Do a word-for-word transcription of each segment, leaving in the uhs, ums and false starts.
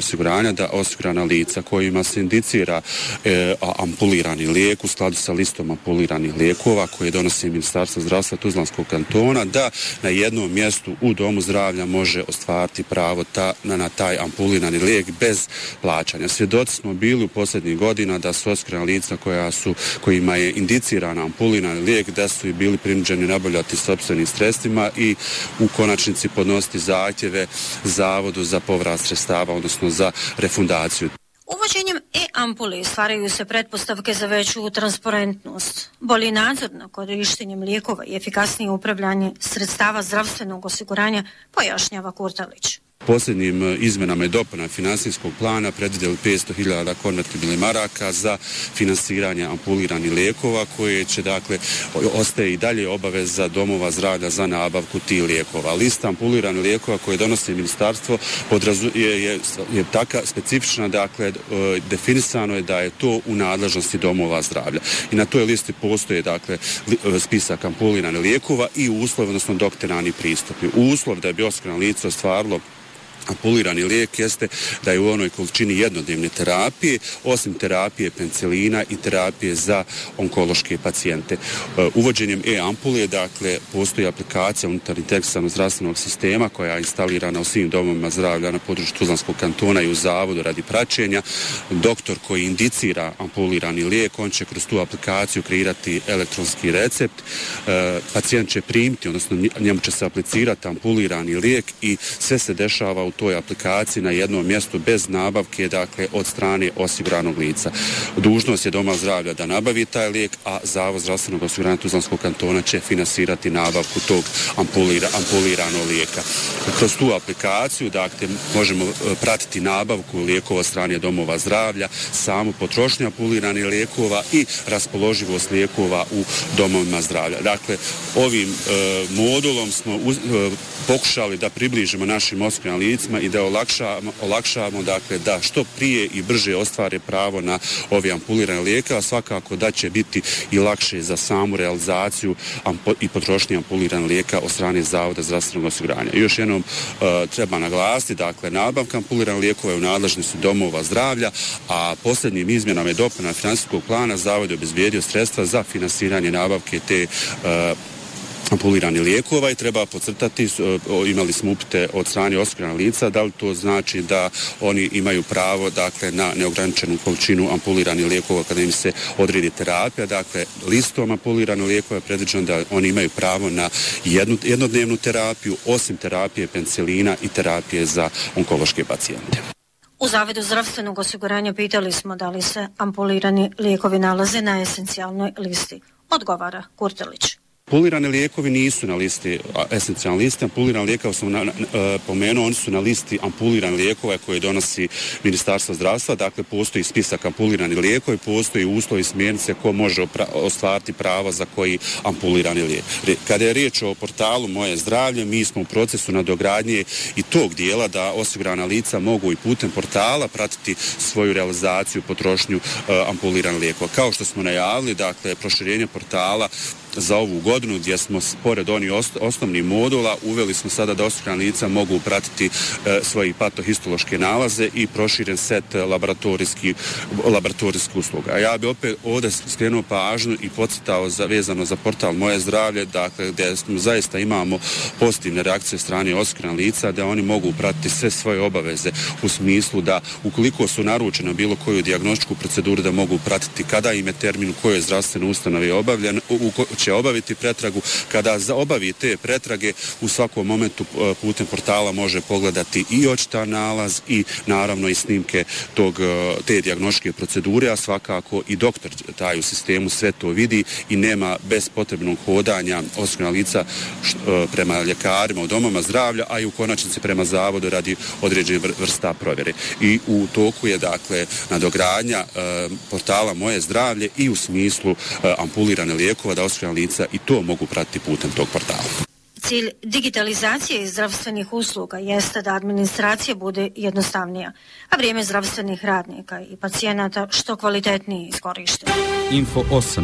osiguranja da osigurana lica kojima se indicira e, ampulirani lijek u skladu sa listom ampuliranih lijekova koje donosi Ministarstvo zdravstva Tuzlanskog kantona, da na jednom mjestu u domu zdravlja može ostvariti pravo ta, na, na taj ampulirani lijek bez plaćanja. Svjedoci smo bili u posljednjih godina da su osigurana lica koja su, kojima je indicirana ampulirani lijek, da su i bili prinuđeni nabavljati sopstvenim sredstvima i u konačnici podnositi zahtjeve Zavodu za povrat sredstava, odnosno za refundaciju. Uvođenjem e-ampuli stvaraju se pretpostavke za veću transparentnost, bolji nadzor nad korištenjem lijekova i efikasnije upravljanje sredstava zdravstvenog osiguranja, pojašnjava Kurtalić. Posljednjim izmenama i dopunama financijskog plana predvidjeli petsto hiljada konvertibilnih maraka za finansiranje ampuliranih lijekova koje će, dakle, ostaje i dalje obaveza domova zdravlja za nabavku tih lijekova. Lista ampuliranih lijekova koje donosi ministarstvo podrazu, je, je, je taka specifična, dakle, definisano je da je to u nadležnosti domova zdravlja. I na toj listi postoje, dakle, spisak ampuliranih lijekova i uslov, odnosno doktorani pristupi. Uslov da bi osigurano lice ostvarilo ampulirani lijek jeste da je u onoj količini jednodnevne terapije, osim terapije penicilina i terapije za onkološke pacijente. Uvođenjem e-ampulije, dakle, postoji aplikacija unutar integriranog zdravstvenog sistema koja je instalirana u svim domovima zdravlja na području Tuzlanskog kantona i u zavodu radi praćenja. Doktor koji indicira ampulirani lijek, on će kroz tu aplikaciju kreirati elektronski recept. Pacijent će primiti, odnosno njemu će se aplicirati ampulirani lijek i sve se dešava u toj aplikaciji na jednom mjestu bez nabavke, dakle, od strane osiguranog lica. Dužnost je doma zdravlja da nabavi taj lijek, a Zavod zdravstvenog osiguranja Tuzlanskog kantona će finansirati nabavku tog ampulira, ampuliranog lijeka. Kroz tu aplikaciju, dakle, možemo pratiti nabavku lijekova od strane domova zdravlja, samu potrošnju ampuliranih lijekova i raspoloživost lijekova u domovima zdravlja. Dakle, ovim e, modulom smo uz, e, pokušali da približimo našim osiguranim licima i da olakšamo, olakšamo, dakle, da što prije i brže ostvare pravo na ove ampulirane lijeka, a svakako da će biti i lakše za samu realizaciju ampo, i potrošnje ampuliranih lijeka od strane Zavoda zdravstvenog osiguranja. I još jednom e, treba naglasiti, dakle, nabavka ampuliranih lijekova je u nadležnosti domova zdravlja, a posljednjim izmjenama i dopunama financijskog plana Zavod je obezbijedio sredstva za finansiranje nabavke te e, ampulirani lijekova i treba podcrtati, imali smo upite od strane osiguranih lica, da li to znači da oni imaju pravo, dakle, na neograničenu količinu ampuliranih lijekova kada im se odredi terapija. Dakle, listom ampuliranih lijekova je predviđeno da oni imaju pravo na jednu, jednodnevnu terapiju, osim terapije penicilina i terapije za onkološke pacijente. U Zavodu zdravstvenog osiguranja pitali smo da li se ampulirani lijekovi nalaze na esencijalnoj listi. Odgovara Kurtalić. Ampulirani lijekovi nisu na listi esencijalne liste. Ampulirani lijekova sam na, na, pomenuo, oni su na listi ampulirani lijekova koje donosi Ministarstvo zdravstva. Dakle, postoji spisak ampulirani lijekova i postoji uslovi i smjernice ko može opra, ostvariti pravo za koji ampulirani lijek. Kada je riječ o portalu Moje zdravlje, mi smo u procesu nadogradnje i tog dijela da osigurana lica mogu i putem portala pratiti svoju realizaciju, potrošnju uh, ampuliranih lijekova. Kao što smo najavili, dakle, proširenje portala za ovu godinu gdje smo pored onih osnovnih modula uveli smo sada da osigurana lica mogu pratiti e, svoje patohistološke nalaze i proširen set laboratorijskih laboratorijskih usluga. A ja bih opet ovdje skrenuo pažnju i podcrtao za, vezano za portal Moje zdravlje, dakle, gdje zaista imamo pozitivne reakcije strane osiguranih lica, da oni mogu pratiti sve svoje obaveze u smislu da ukoliko su naručeno bilo koju dijagnostičku proceduru da mogu pratiti kada im je termin u kojoj zdravstvene ustanove obavljen, u će obaviti pretragu. Kada obavi te pretrage, u svakom momentu putem portala može pogledati i očitan nalaz i naravno i snimke tog, te dijagnostičke procedure, a svakako i doktor taj u sistemu sve to vidi i nema bez potrebnog hodanja osigurana lica prema ljekarima u domovima zdravlja, a i u konačnici prema zavodu radi određene vrsta provjere. I u toku je, dakle, nadogradnja portala Moje zdravlje i u smislu ampulirane lijekova da osigurana lica i to mogu pratiti putem tog portala. Cilj digitalizacije zdravstvenih usluga jeste da administracija bude jednostavnija, a vrijeme zdravstvenih radnika i pacijenata što kvalitetnije iskorišteno. Info osam.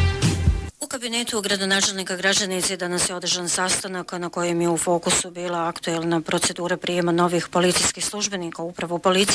U kabinetu gradonačelnika Graženice danas je održan sastanak na kojem je u fokusu bila aktuelna procedura prijema novih policijskih službenika upravo u policiji.